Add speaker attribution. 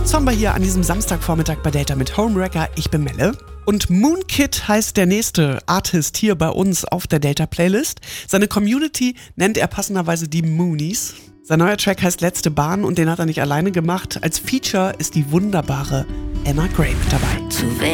Speaker 1: Somber hier an diesem Samstagvormittag bei Delta mit Homewrecker. Ich bin Melle. Und Moonkid heißt der nächste Artist hier bei uns auf der Delta-Playlist. Seine Community nennt er passenderweise die Moonies. Sein neuer Track heißt Letzte Bahn und den hat er nicht alleine gemacht. Als Feature ist die wunderbare Anna Gray mit dabei.